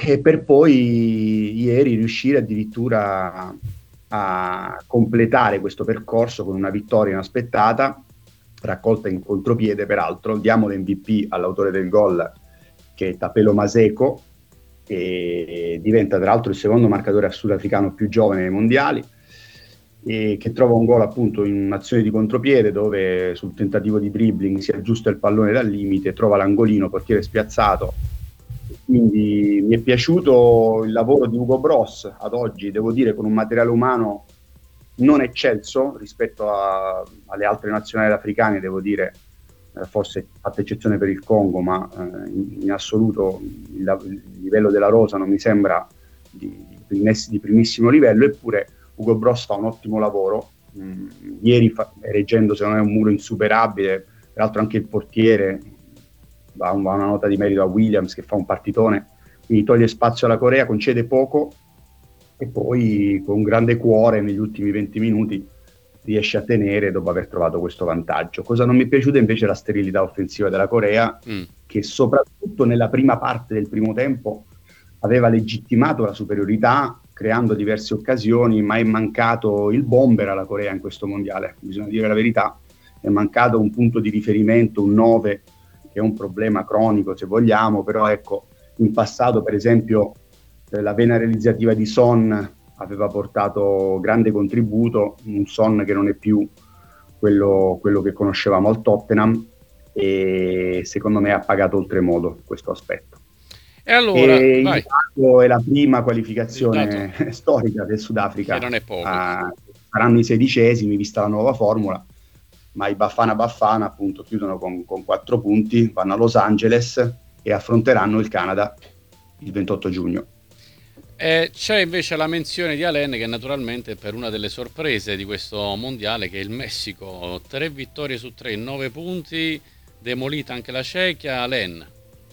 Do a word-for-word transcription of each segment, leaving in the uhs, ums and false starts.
e per poi ieri riuscire addirittura a completare questo percorso con una vittoria inaspettata, raccolta in contropiede peraltro. Diamo l'M V P all'autore del gol, che è Tapelo Maseko, che diventa tra l'altro il secondo marcatore sudafricano più giovane nei mondiali, e che trova un gol appunto in un'azione di contropiede dove sul tentativo di dribbling si aggiusta il pallone dal limite, trova l'angolino, portiere spiazzato. Quindi mi è piaciuto il lavoro di Hugo Bross ad oggi, devo dire, con un materiale umano non eccelso rispetto a, alle altre nazionali africane, devo dire, eh, forse fatta eccezione per il Congo, ma eh, in, in assoluto il, il livello della rosa non mi sembra di, di, di primissimo livello, eppure Hugo Bross fa un ottimo lavoro. Mm, ieri fa, reggendo secondo me un muro insuperabile, peraltro anche il portiere va, va una nota di merito a Williams, che fa un partitone, quindi toglie spazio alla Corea, concede poco e poi con grande cuore negli ultimi venti minuti riesce a tenere dopo aver trovato questo vantaggio. Cosa non mi è piaciuta invece è la sterilità offensiva della Corea, mm. che soprattutto nella prima parte del primo tempo aveva legittimato la superiorità creando diverse occasioni, ma è mancato il bomber alla Corea in questo mondiale, bisogna dire la verità, è mancato un punto di riferimento, un nove, che è un problema cronico se vogliamo, però ecco, in passato per esempio eh, la vena realizzativa di Son aveva portato grande contributo, un Son che non è più quello, quello che conoscevamo al Tottenham, e secondo me ha pagato oltremodo questo aspetto. E allora, e vai. il dato è la prima qualificazione storica del Sudafrica, che non è poco. Uh, saranno i sedicesimi vista la nuova formula, ma i Bafana Bafana appunto chiudono con, con quattro punti, vanno a Los Angeles e affronteranno il Canada il ventotto giugno. Eh, c'è invece la menzione di Alain, che naturalmente è per una delle sorprese di questo mondiale, che è il Messico, tre vittorie su tre, nove punti, demolita anche la Cechia. Alain,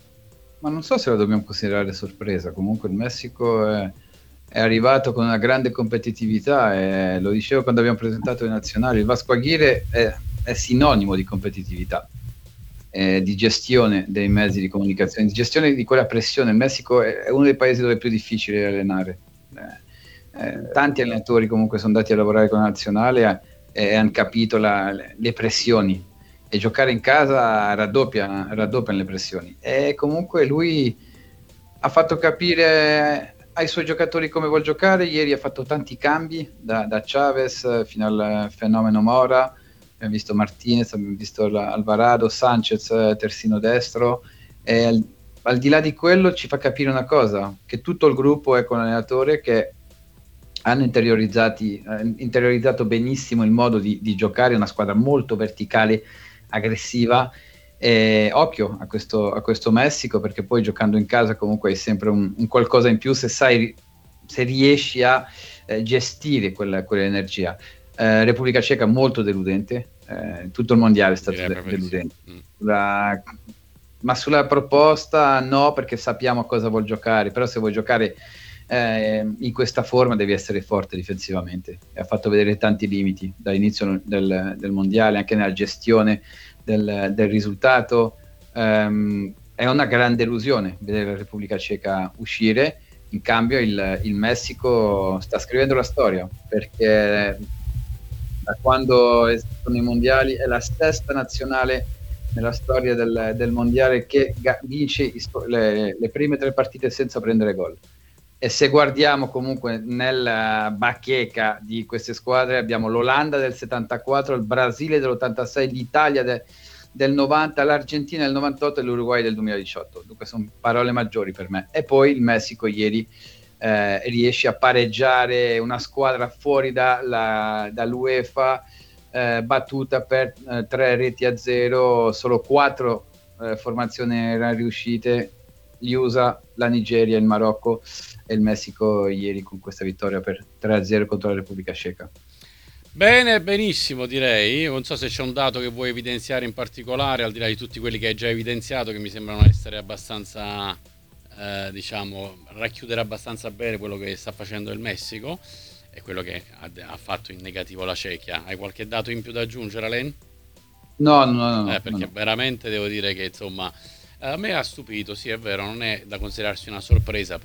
ma non so se la dobbiamo considerare sorpresa, comunque il Messico è, è arrivato con una grande competitività, e lo dicevo quando abbiamo presentato le nazionali, il Vasco Aguirre è, è sinonimo di competitività, eh, di gestione dei mezzi di comunicazione, di gestione di quella pressione. Il Messico è, è uno dei paesi dove è più difficile allenare, eh, eh, tanti allenatori comunque sono andati a lavorare con la nazionale e eh, hanno capito la, le pressioni, e giocare in casa raddoppia, raddoppiano le pressioni, e comunque lui ha fatto capire ai suoi giocatori come vuol giocare. Ieri ha fatto tanti cambi da, da Chavez fino al fenomeno Mora, abbiamo visto Martinez, abbiamo visto Alvarado, Sanchez terzino destro, e al, al di là di quello ci fa capire una cosa, che tutto il gruppo è con l'allenatore che hanno interiorizzati, eh, interiorizzato benissimo il modo di, di giocare, una squadra molto verticale, aggressiva. E occhio a questo, a questo Messico, perché poi giocando in casa comunque hai sempre un, un qualcosa in più se sai, se riesci a eh, gestire quella, quell'energia. Eh, Repubblica Ceca molto deludente, eh, tutto il mondiale è stato de- deludente, mm. La, ma sulla proposta no, perché sappiamo a cosa vuol giocare, però se vuoi giocare eh, in questa forma devi essere forte difensivamente, e ha fatto vedere tanti limiti dall'inizio del, del mondiale, anche nella gestione del, del risultato. Um, è una grande delusione vedere la Repubblica Ceca uscire. In cambio il, il Messico sta scrivendo la storia, perché da quando esistono i mondiali è la sesta nazionale nella storia del, del mondiale che ga- vince le, le prime tre partite senza prendere gol. E se guardiamo comunque nella bacheca di queste squadre, abbiamo l'Olanda del settantaquattro, il Brasile dell'ottantasei, l'Italia de, del novanta, l'Argentina del novantotto e l'Uruguay del duemiladiciotto. Dunque sono parole maggiori per me. E poi il Messico ieri eh, riesce a pareggiare una squadra fuori da, la, dall'UEFA, eh, battuta per eh, tre reti a zero, solo quattro eh, formazioni erano riuscite, gli U S A, la Nigeria, il Marocco e il Messico ieri con questa vittoria per tre a zero contro la Repubblica Ceca. Bene, benissimo direi. Non so se c'è un dato che vuoi evidenziare in particolare, al di là di tutti quelli che hai già evidenziato, che mi sembrano essere abbastanza, eh, diciamo, racchiudere abbastanza bene quello che sta facendo il Messico e quello che ha, ha fatto in negativo la Cechia. Hai qualche dato in più da aggiungere, Alain? No, no, no. no eh, perché no. veramente devo dire che insomma a me ha stupito, sì è vero, non è da considerarsi una sorpresa,